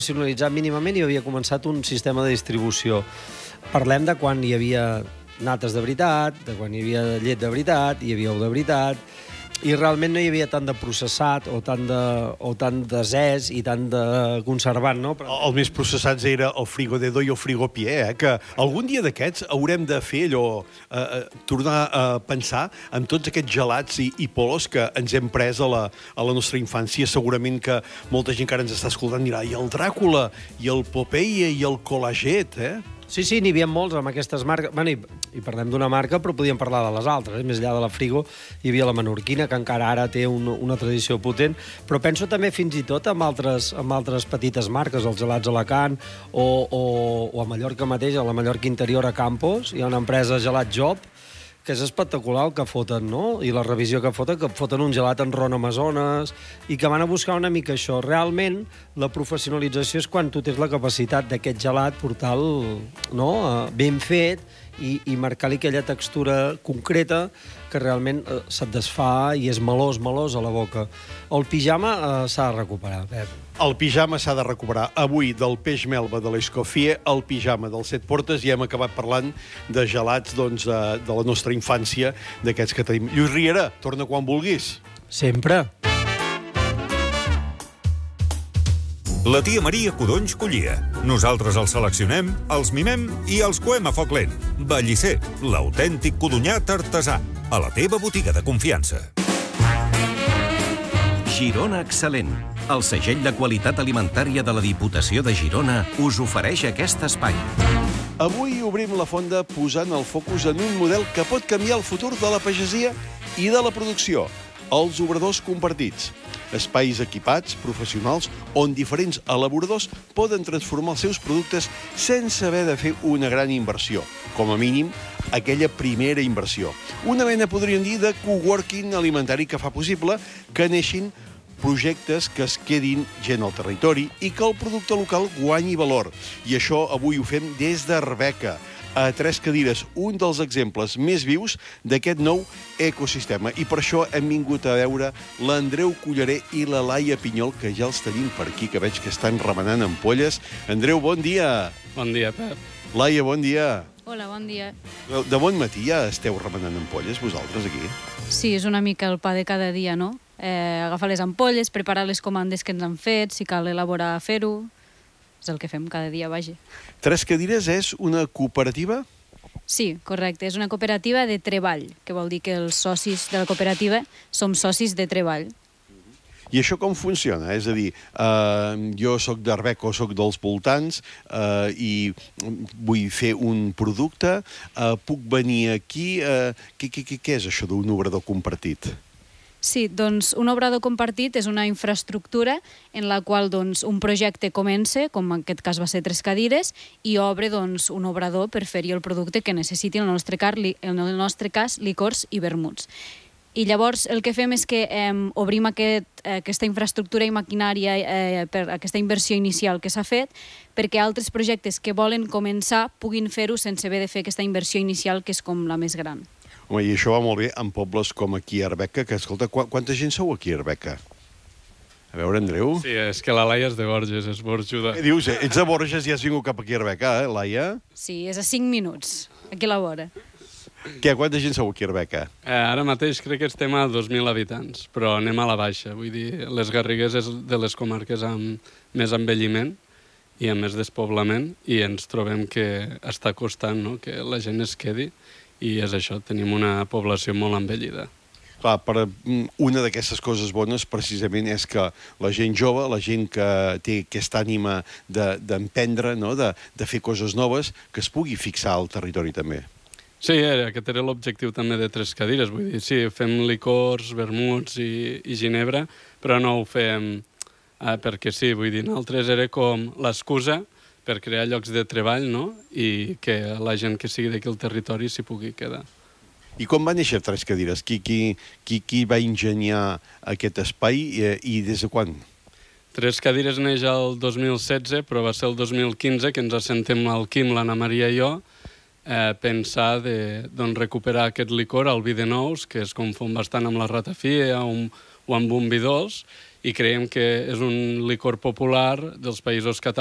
professionalitzat mínimament i havia començat un sistema de distribució. Parlem de quan hi havia nates de veritat, de quan hi havia llet de veritat, hi havia ou de veritat, i realment no hi havia tant de processat o tant de zès i tant de conservant, no? El més processats era el frigodedo i el frigopié, que algun dia d'aquests haurem de fer allò, tornar a pensar en tots aquests gelats i polos que ens hem pres a la nostra infància. Segurament que molta gent que ara ens està escoltant dirà i el Dràcula, i el Popeye, i el Colaget, Sí, n'hi havia molts amb aquestes marques. Bueno, i parlem d'una marca, però podíem parlar de les altres. Més enllà de la Frigo hi havia la Menorquina, que encara ara té una tradició potent, però penso també fins i tot amb altres petites marques, els gelats Alacant, o a Mallorca mateix, a la Mallorca Interior a Campos, hi ha una empresa Gelat Job, que és espectacular el que foten, no? I la revisió que foten un gelat en ron Amazones, i que van a buscar una mica això. Realment, la professionalització és quan tu tens la capacitat d'aquest gelat portar-lo ben fet i marcar-li aquella textura concreta que realment se't desfà i és melós a la boca. El pijama s'ha de recuperar, Pep. El pijama s'ha de recuperar. Avui, del peix melva de l'Escoffier, el pijama dels Set Portes, i hem acabat parlant de gelats de la nostra infància, d'aquests que tenim. Lluís Riera, torna quan vulguis. Sempre. La tia Maria codonys collia. Nosaltres els seleccionem, els mimem i els coem a foc lent. Bellicer, l'autèntic codonyat artesà. A la teva botiga de confiança. Girona Excel·lent. El segell de qualitat alimentària de la Diputació de Girona us ofereix aquest espai. Avui obrim la fonda posant el focus en un model que pot canviar el futur de la pagesia i de la producció, els obradors compartits. Espais equipats, professionals, on diferents elaboradors poden transformar els seus productes sense haver de fer una gran inversió. Com a mínim, aquella primera inversió. Una mena, podríem dir, de coworking alimentari que fa possible que neixin projectes que es quedin gent al territori i que el producte local guanyi valor. I això avui ho fem des d'Arbeca, a Tres Cadires, un dels exemples més vius d'aquest nou ecosistema. I per això hem vingut a veure l'Andreu Culleré i la Laia Pinyol, que ja els tenim per aquí, que veig que estan remenant ampolles. Andreu, bon dia. Bon dia, Pep. Laia, bon dia. Hola, bon dia. De bon matí ja esteu remenant ampolles, vosaltres, aquí? Sí, és una mica el pa de cada dia, no? Agafar les ampolles, preparar les comandes que ens han fet, si cal elaborar, fer-ho. És el que fem cada dia, vaja. Tres Cadires és una cooperativa? Sí, correcte. És una cooperativa de treball, que vol dir que els socis de la cooperativa som socis de treball. I això com funciona? És a dir, jo sóc d'Arbeca o sóc dels voltants i vull fer un producte, puc venir aquí... Què és això d'un obrador compartit? Sí, doncs un obrador compartit és una infraestructura en la qual doncs, un projecte comença, com en aquest cas va ser Tres Cadires, i obre doncs, un obrador per fer-hi el producte que necessiti, en el nostre cas, licors i vermuts. I llavors el que fem és que obrim aquesta infraestructura i maquinària per aquesta inversió inicial que s'ha fet perquè altres projectes que volen començar puguin fer-ho sense haver de fer aquesta inversió inicial que és com la més gran. Home, i això va molt bé en pobles com aquí a Arbeca, que, escolta, quanta gent sou aquí a Arbeca? A veure, Andreu? Sí, és que la Laia és de Borges, és borjuda. Què dius? Ets de Borges i has vingut cap aquí a Arbeca, Laia? Sí, és a 5 minuts, aquí a la vora. Què, quanta gent sou aquí a Arbeca? Ara mateix crec que estem a 2.000 habitants, però anem a la baixa. Vull dir, les Garrigues és de les comarques amb més envelliment i amb més despoblament, i ens trobem que està costant, no?, que la gent es quedi, i és això, tenim una població molt envellida. Clar, una d'aquestes coses bones precisament és que la gent jove, la gent que té aquesta ànima d'emprendre, no?, de fer coses noves, que es pugui fixar al territori també. Sí, aquest era l'objectiu també de Tres Cadires. Vull dir, sí, fem licors, vermuts i ginebra, però no ho fem perquè sí. Vull dir, nosaltres era com l'excusa per crear llocs de treball, no?, i que la gent que sigui d'aquí al territori s'hi pugui quedar. I com va néixer Tres Cadires? Qui va enginyar aquest espai i des de quan? Tres Cadires neix el 2016, però va ser el 2015 que ens assentem al Quim, l'Anna Maria i jo, pensar de recuperar aquest licor, el vi de nous, que es confon bastant amb la ratafia o amb un vi dolç, i creiem que és un licor popular dels països catalans